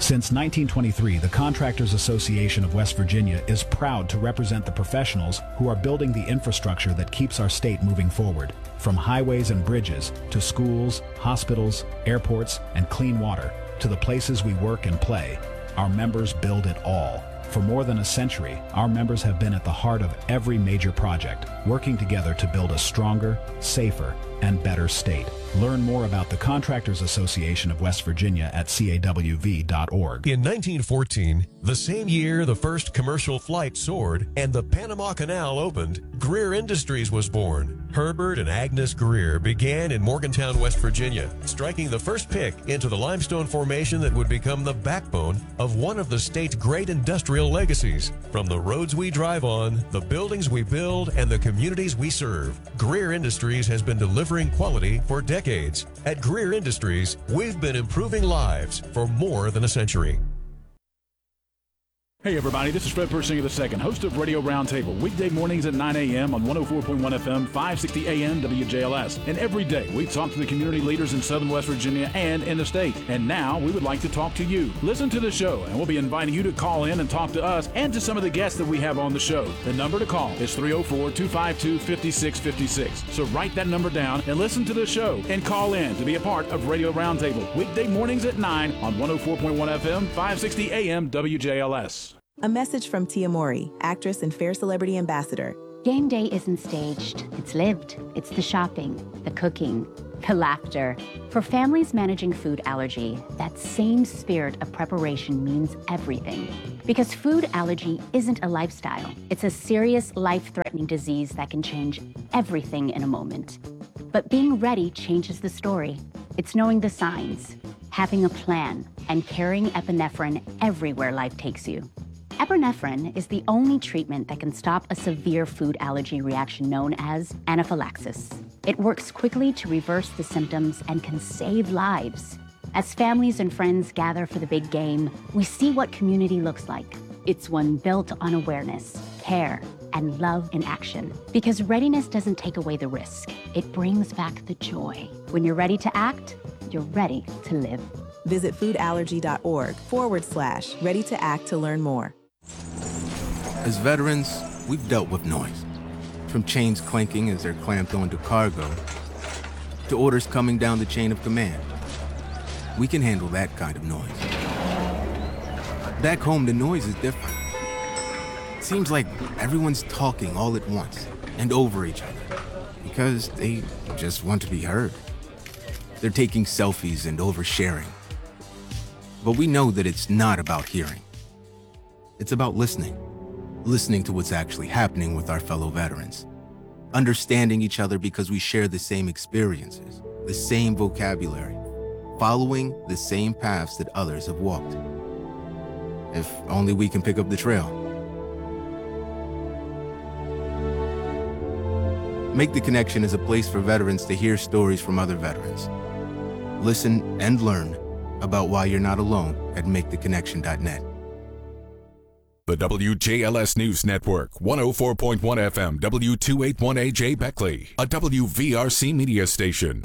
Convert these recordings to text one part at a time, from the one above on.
Since 1923, the Contractors Association of West Virginia is proud to represent the professionals who are building the infrastructure that keeps our state moving forward. From highways and bridges to schools, hospitals, airports, and clean water, to the places we work and play, our members build it all. For more than a century, our members have been at the heart of every major project, working together to build a stronger, safer, and better state. Learn more about the Contractors Association of West Virginia at cawv.org. In 1914, the same year the first commercial flight soared and the Panama Canal opened, Greer Industries was born. Herbert and Agnes Greer began in Morgantown, West Virginia, striking the first pick into the limestone formation that would become the backbone of one of the state's great industrial legacies. From the roads we drive on, the buildings we build, and the communities we serve, Greer Industries has been delivering quality for decades. At Greer Industries, we've been improving lives for more than a century. Hey everybody, this is Fred Persinger II, host of Radio Roundtable, weekday mornings at 9 a.m. on 104.1 FM, 560 AM WJLS. And every day we talk to the community leaders in Southern West Virginia and in the state. And now we would like to talk to you. Listen to the show, and we'll be inviting you to call in and talk to us and to some of the guests that we have on the show. The number to call is 304-252-5656. So write that number down and listen to the show and call in to be a part of Radio Roundtable, weekday mornings at 9 on 104.1 FM, 560 AM WJLS. A message from Tia Mowry, actress and Fair Celebrity Ambassador. Game day isn't staged, it's lived. It's the shopping, the cooking, the laughter. For families managing food allergy, that same spirit of preparation means everything. Because food allergy isn't a lifestyle. It's a serious, life-threatening disease that can change everything in a moment. But being ready changes the story. It's knowing the signs, having a plan, and carrying epinephrine everywhere life takes you. Epinephrine is the only treatment that can stop a severe food allergy reaction known as anaphylaxis. It works quickly to reverse the symptoms and can save lives. As families and friends gather for the big game, we see what community looks like. It's one built on awareness, care, and love in action. Because readiness doesn't take away the risk. It brings back the joy. When you're ready to act, you're ready to live. Visit foodallergy.org/ready to act to learn more. As veterans, we've dealt with noise. From chains clanking as they're clamped onto cargo, to orders coming down the chain of command. We can handle that kind of noise. Back home, the noise is different. It seems like everyone's talking all at once and over each other because they just want to be heard. They're taking selfies and oversharing. But we know that it's not about hearing. It's about listening. Listening to what's actually happening with our fellow veterans. Understanding each other because we share the same experiences, the same vocabulary, following the same paths that others have walked. If only we can pick up the trail. Make the Connection is a place for veterans to hear stories from other veterans. Listen and learn about why you're not alone at maketheconnection.net. The WJLS News Network, 104.1 FM, W281AJ Beckley, a WVRC media station.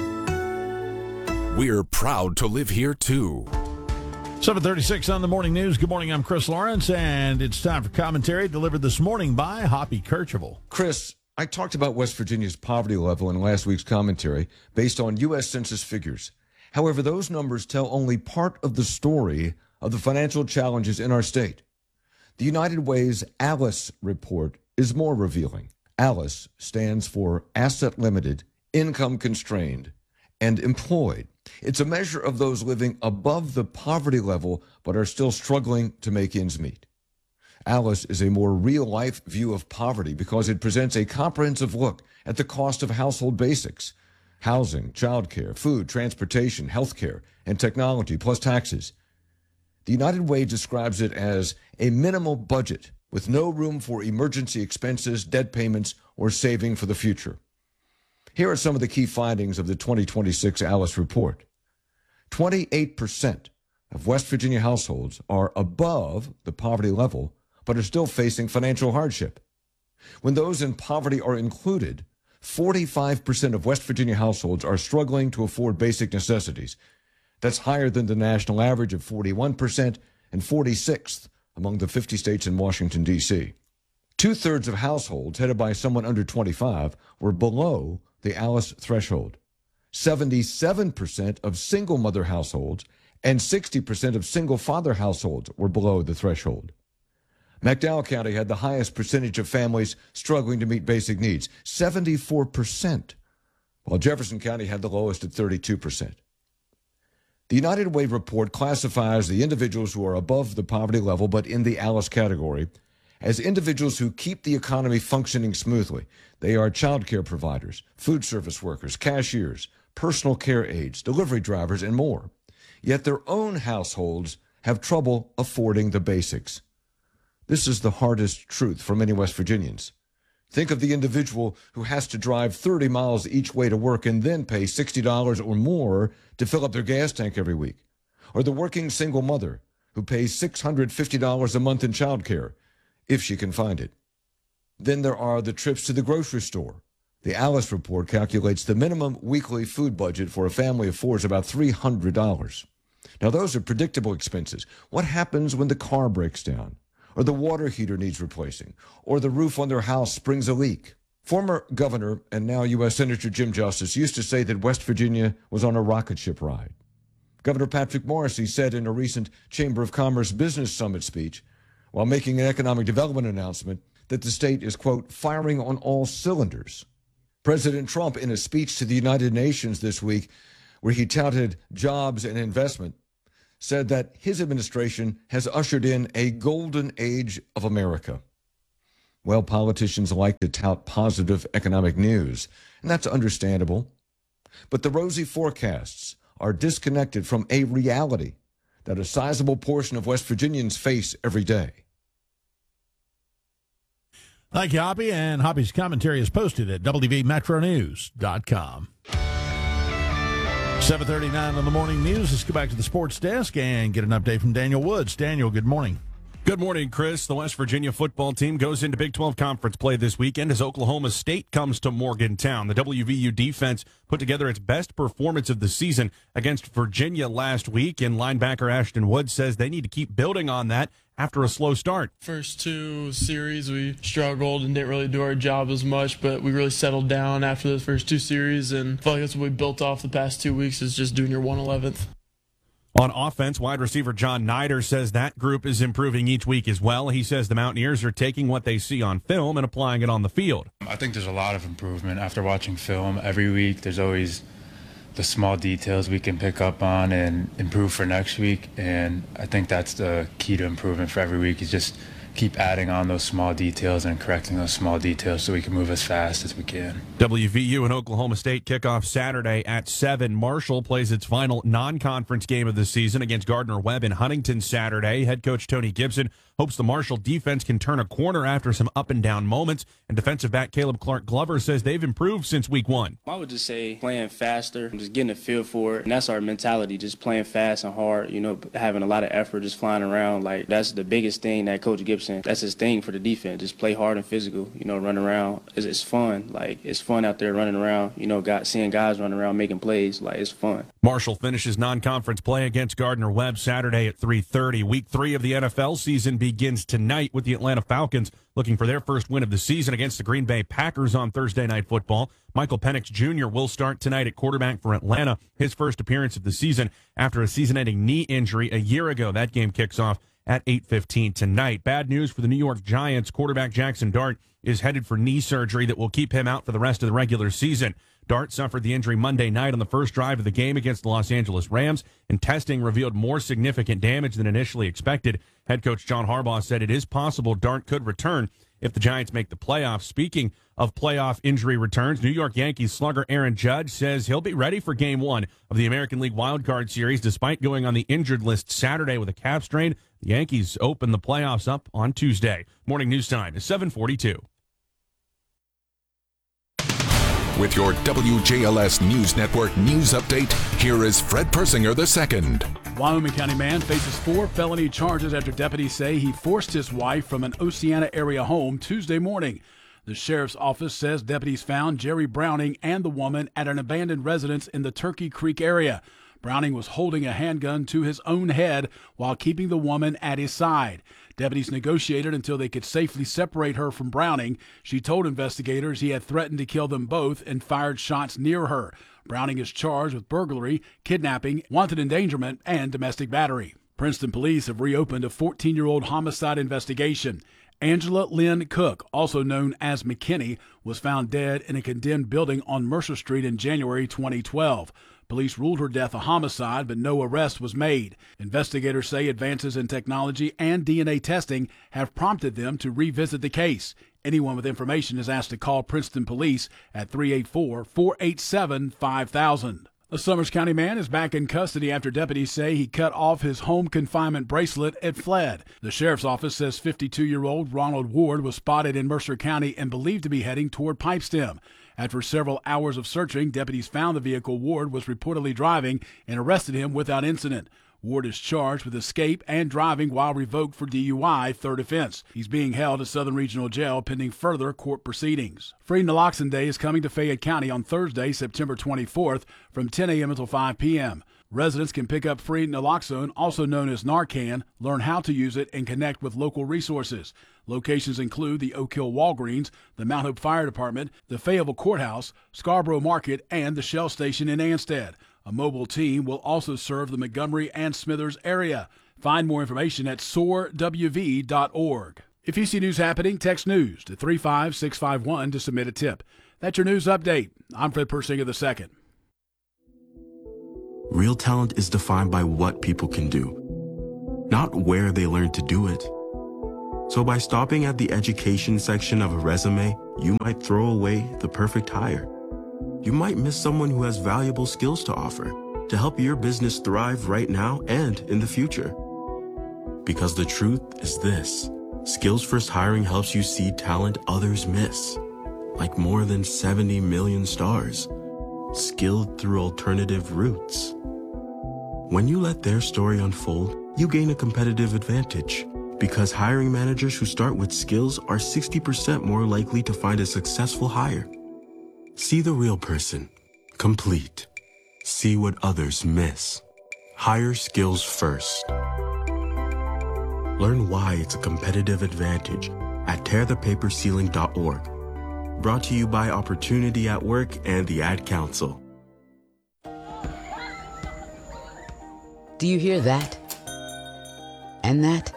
We're proud to live here, too. 7:36 on the morning news. Good morning, I'm Chris Lawrence, and it's time for commentary delivered this morning by Hoppy Kercheval. Chris, I talked about West Virginia's poverty level in last week's commentary based on U.S. Census figures. However, those numbers tell only part of the story of the financial challenges in our state. The United Way's ALICE report is more revealing. ALICE stands for Asset Limited, Income Constrained, and Employed. It's a measure of those living above the poverty level but are still struggling to make ends meet. ALICE is a more real-life view of poverty because it presents a comprehensive look at the cost of household basics, housing, childcare, food, transportation, healthcare, and technology, plus taxes. The United Way describes it as a minimal budget with no room for emergency expenses, debt payments, or saving for the future. Here are some of the key findings of the 2026 ALICE report. 28% of West Virginia households are above the poverty level, but are still facing financial hardship. When those in poverty are included, 45% of West Virginia households are struggling to afford basic necessities. That's higher than the national average of 41% and 46th among the 50 states in Washington, D.C. 2/3 of households headed by someone under 25 were below the ALICE threshold. 77% of single-mother households and 60% of single-father households were below the threshold. McDowell County had the highest percentage of families struggling to meet basic needs, 74%, while Jefferson County had the lowest at 32%. The United Way report classifies the individuals who are above the poverty level but in the ALICE category as individuals who keep the economy functioning smoothly. They are child care providers, food service workers, cashiers, personal care aides, delivery drivers, and more. Yet their own households have trouble affording the basics. This is the hardest truth for many West Virginians. Think of the individual who has to drive 30 miles each way to work and then pay $60 or more to fill up their gas tank every week. Or the working single mother who pays $650 a month in child care, if she can find it. Then there are the trips to the grocery store. The ALICE report calculates the minimum weekly food budget for a family of four is about $300. Now, those are predictable expenses. What happens when the car breaks down, or the water heater needs replacing, or the roof on their house springs a leak? Former Governor and now U.S. Senator Jim Justice used to say that West Virginia was on a rocket ship ride. Governor Patrick Morrisey said in a recent Chamber of Commerce Business Summit speech, while making an economic development announcement, that the state is, quote, firing on all cylinders. President Trump, in a speech to the United Nations this week, where he touted jobs and investment, said that his administration has ushered in a golden age of America. Well, politicians like to tout positive economic news, and that's understandable. But the rosy forecasts are disconnected from a reality that a sizable portion of West Virginians face every day. Thank you, Hoppy, and Hoppy's commentary is posted at WVMetroNews.com. 7:39 on the morning news. Let's go back to the sports desk and get an update from Daniel Woods. Daniel, good morning. Good morning, Chris. The West Virginia football team goes into Big 12 conference play this weekend as Oklahoma State comes to Morgantown. The WVU defense put together its best performance of the season against Virginia last week, and linebacker Ashton Wood says they need to keep building on that after a slow start. First two series, we struggled and didn't really do our job as much, but we really settled down after the first two series, and I feel like that's what we built off the past 2 weeks is just doing your 111th. On offense, wide receiver John Nider says that group is improving each week as well. He says the Mountaineers are taking what they see on film and applying it on the field. I think there's a lot of improvement after watching film. Every week there's always the small details we can pick up on and improve for next week, and I think that's the key to improvement for every week is just keep adding on those small details and correcting those small details so we can move as fast as we can. WVU and Oklahoma State kick off Saturday at 7. Marshall plays its final non-conference game of the season against Gardner-Webb in Huntington Saturday. Head coach Tony Gibson hopes the Marshall defense can turn a corner after some up-and-down moments, and defensive back Caleb Clark-Glover says they've improved since week 1. I would just say playing faster, just getting a feel for it, and that's our mentality, just playing fast and hard, having a lot of effort, just flying around. Like, that's the biggest thing that Coach Gibson, that's his thing for the defense, just play hard and physical, run around. It's fun. Like, it's fun out there running around, seeing guys running around making plays. Like, it's fun. Marshall finishes non-conference play against Gardner-Webb Saturday at 3:30. Week 3 of the NFL season begins tonight with the Atlanta Falcons looking for their first win of the season against the Green Bay Packers on Thursday Night Football. Michael Penix Jr. will start tonight at quarterback for Atlanta, his first appearance of the season after a season-ending knee injury a year ago. That game kicks off at 8:15 tonight. Bad news for the New York Giants. Quarterback Jackson Dart is headed for knee surgery that will keep him out for the rest of the regular season. Dart suffered the injury Monday night on the first drive of the game against the Los Angeles Rams, and testing revealed more significant damage than initially expected. Head coach John Harbaugh said it is possible Dart could return if the Giants make the playoffs. Speaking of playoff injury returns, New York Yankees slugger Aaron Judge says he'll be ready for Game 1 of the American League Wildcard Series despite going on the injured list Saturday with a calf strain. The Yankees open the playoffs up on Tuesday. Morning news time is 7:42. With your WJLS News Network news update, here is Fred Persinger II. Wyoming County man faces 4 felony charges after deputies say he forced his wife from an Oceana area home Tuesday morning. The sheriff's office says deputies found Jerry Browning and the woman at an abandoned residence in the Turkey Creek area. Browning was holding a handgun to his own head while keeping the woman at his side. Deputies negotiated until they could safely separate her from Browning. She told investigators he had threatened to kill them both and fired shots near her. Browning is charged with burglary, kidnapping, wanted endangerment, and domestic battery. Princeton police have reopened a 14-year-old homicide investigation. Angela Lynn Cook, also known as McKinney, was found dead in a condemned building on Mercer Street in January 2012. Police ruled her death a homicide, but no arrest was made. Investigators say advances in technology and DNA testing have prompted them to revisit the case. Anyone with information is asked to call Princeton Police at 384-487-5000. A Summers County man is back in custody after deputies say he cut off his home confinement bracelet and fled. The sheriff's office says 52-year-old Ronald Ward was spotted in Mercer County and believed to be heading toward Pipestem. After several hours of searching, deputies found the vehicle Ward was reportedly driving and arrested him without incident. Ward is charged with escape and driving while revoked for DUI, third offense. He's being held at Southern Regional Jail pending further court proceedings. Free Naloxone Day is coming to Fayette County on Thursday, September 24th from 10 a.m. until 5 p.m. Residents can pick up free naloxone, also known as Narcan, learn how to use it, and connect with local resources. Locations include the Oak Hill Walgreens, the Mount Hope Fire Department, the Fayetteville Courthouse, Scarborough Market, and the Shell Station in Ansted. A mobile team will also serve the Montgomery and Smithers area. Find more information at soarwv.org. If you see news happening, text news to 35651 to submit a tip. That's your news update. I'm Fred Persinger II. Real talent is defined by what people can do, not where they learn to do it. So by stopping at the education section of a resume, you might throw away the perfect hire. You might miss someone who has valuable skills to offer to help your business thrive right now and in the future. Because the truth is this: Skills First Hiring helps you see talent others miss, like more than 70 million stars, skilled through alternative routes. When you let their story unfold, you gain a competitive advantage, because hiring managers who start with skills are 60% more likely to find a successful hire. See the real person, complete. See what others miss. Hire skills first. Learn why it's a competitive advantage at tearthepaperceiling.org. Brought to you by Opportunity at Work and the Ad Council. Do you hear that? And that?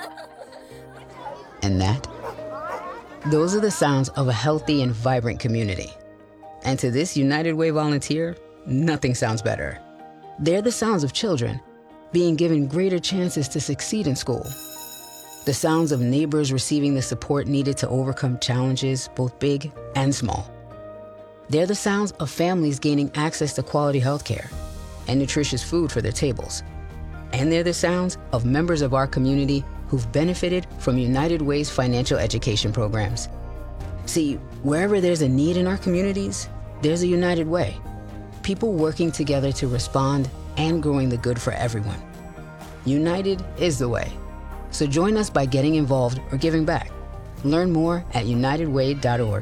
And that? Those are the sounds of a healthy and vibrant community. And to this United Way volunteer, nothing sounds better. They're the sounds of children being given greater chances to succeed in school. The sounds of neighbors receiving the support needed to overcome challenges, both big and small. They're the sounds of families gaining access to quality healthcare and nutritious food for their tables. And they're the sounds of members of our community who've benefited from United Way's financial education programs. See, wherever there's a need in our communities, there's a United Way. People working together to respond and growing the good for everyone. United is the way. So join us by getting involved or giving back. Learn more at unitedway.org.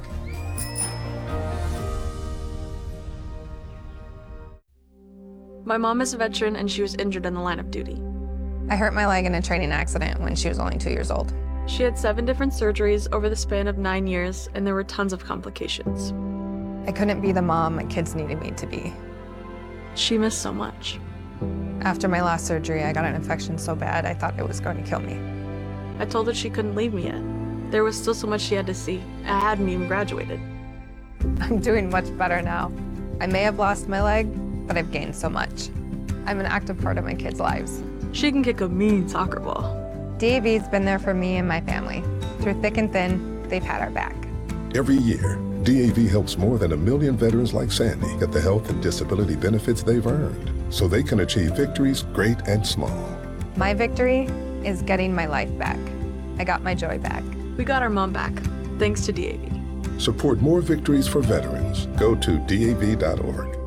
My mom is a veteran and she was injured in the line of duty. I hurt my leg in a training accident when she was only 2 years old. She had 7 different surgeries over the span of 9 years, and there were tons of complications. I couldn't be the mom my kids needed me to be. She missed so much. After my last surgery, I got an infection so bad I thought it was going to kill me. I told her she couldn't leave me yet. There was still so much she had to see. I hadn't even graduated. I'm doing much better now. I may have lost my leg, but I've gained so much. I'm an active part of my kids' lives. She can kick a mean soccer ball. DAV's been there for me and my family. Through thick and thin, they've had our back. Every year, DAV helps more than 1 million veterans like Sandy get the health and disability benefits they've earned, so they can achieve victories great and small. My victory is getting my life back. I got my joy back. We got our mom back, thanks to DAV. Support more victories for veterans. Go to DAV.org.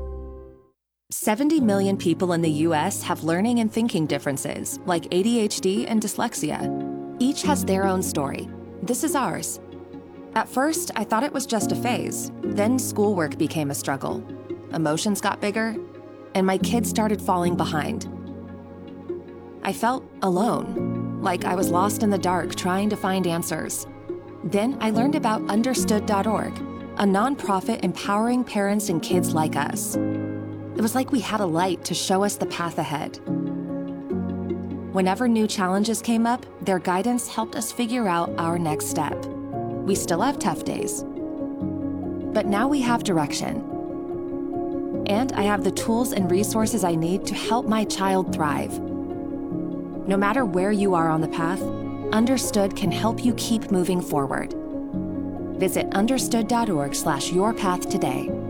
70 million people in the U.S. have learning and thinking differences, like ADHD and dyslexia. Each has their own story. This is ours. At first, I thought it was just a phase. Then schoolwork became a struggle. Emotions got bigger. and my kids started falling behind. I felt alone, like I was lost in the dark trying to find answers. Then I learned about Understood.org, a nonprofit empowering parents and kids like us. It was like we had a light to show us the path ahead. Whenever new challenges came up, their guidance helped us figure out our next step. We still have tough days, but now we have direction. And I have the tools and resources I need to help my child thrive. No matter where you are on the path, Understood can help you keep moving forward. Visit understood.org/yourpath today.